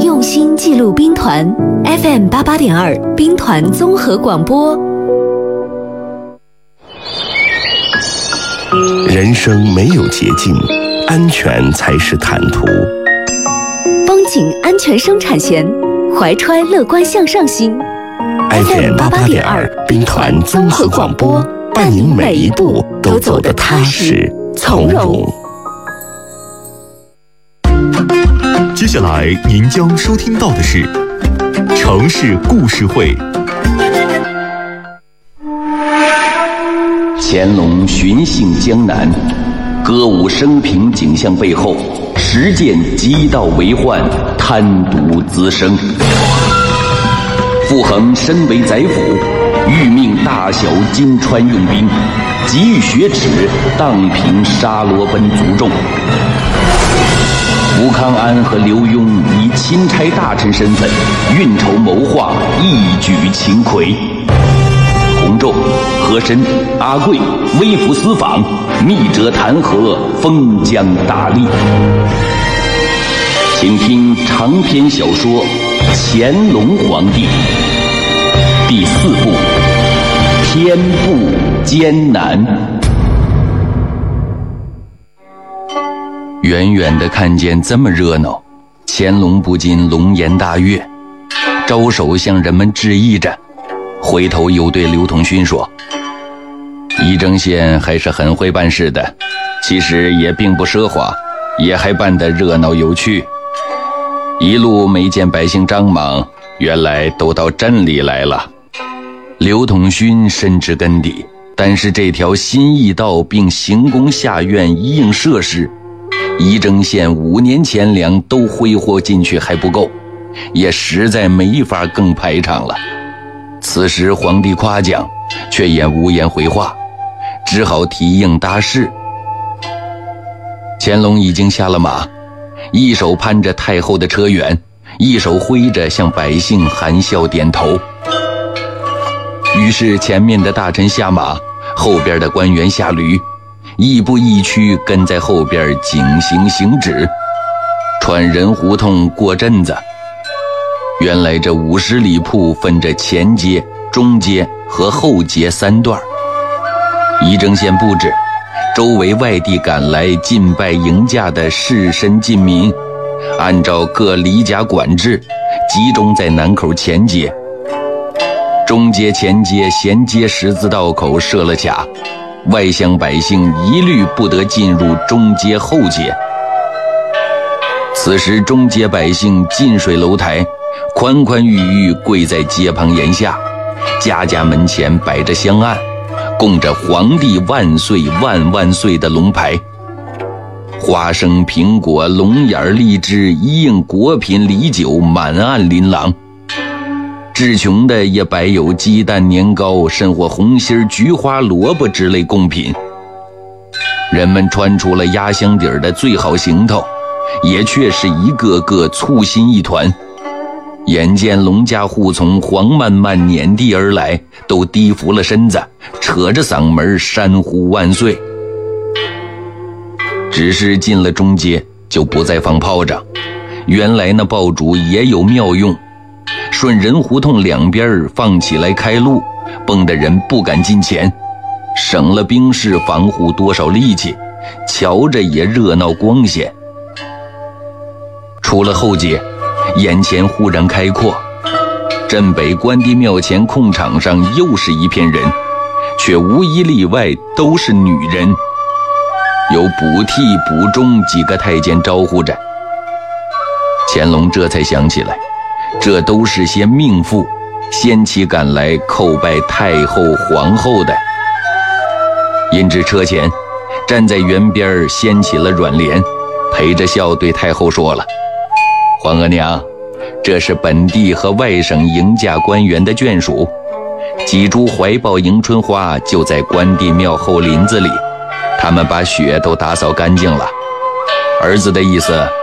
用心记录兵团 FM88.2 兵团综合广播。 人生没有捷径，安全才是坦途。 绷紧安全生产线，怀揣乐观向上心。 FM88.2 兵团综合广播，伴您每一步都走得踏实从容。 接下来您将收听到的是城市故事会。 乾隆巡幸江南，歌舞升平景象背后，实践极道为患，贪渎滋生。傅恒身为宰辅，欲命大小金川用兵，急于雪耻，荡平沙罗奔族众。吴康安和刘墉以钦差大臣身份运筹谋划，一举擒魁。洪仲、和珅、阿贵微服私访，密折弹劾，封疆大吏。请听长篇小说《乾隆皇帝》第4部《天步艰难》。远远地看见这么热闹，乾隆不禁龙颜大悦，招手向人们致意着，回头又对刘同勋说：仪征县还是很会办事的，其实也并不奢华，也还办得热闹有趣。一路没见百姓张忙，原来都到镇里来了。刘同勋深知根底，但是这条新驿道并行宫下院一应设施，仪征县5年钱粮都挥霍进去还不够，也实在没法更排场了。此时皇帝夸奖，却也无言回话，只好提应答事。乾隆已经下了马，一手攀着太后的车辕，一手挥着向百姓含笑点头。于是前面的大臣下马，后边的官员下驴，亦步亦趋跟在后边警行行止，穿人胡同过镇子。原来这50里铺分着前街、中街和后街3段。仪征县布置，周围外地赶来进拜迎驾的士绅近民，按照各里甲管制，集中在南口前街。中街、前街、衔接十字道口设了卡，外乡百姓一律不得进入中街后街。此时中街百姓近水楼台，宽宽裕裕跪在街旁檐下，家家门前摆着香案，供着皇帝万岁万万岁的龙牌。花生、苹果、龙眼、荔枝一应果品礼酒满案琳琅，至穷的也摆有鸡蛋、年糕，甚或红心、菊花、萝卜之类贡品。人们穿出了压箱底儿的最好行头，也却是一个个簇心一团。眼见龙家户从黄漫漫碾地而来，都低伏了身子，扯着嗓门山呼万岁。只是进了中街就不再放炮仗，原来那爆竹也有妙用，顺人胡同两边放起来开路，蹦的人不敢近前，省了兵士防护多少力气，瞧着也热闹光鲜。出了后街，眼前忽然开阔，镇北关帝庙前空场上又是一片人，却无一例外都是女人，有补替、补中几个太监招呼着。乾隆这才想起来，这都是些命妇，先期赶来叩拜太后、皇后的。因至车前，站在园边掀起了软帘，陪着笑对太后说了：皇额娘，这是本地和外省迎驾官员的眷属，几株怀抱迎春花就在关帝庙后林子里，他们把雪都打扫干净了。儿子的意思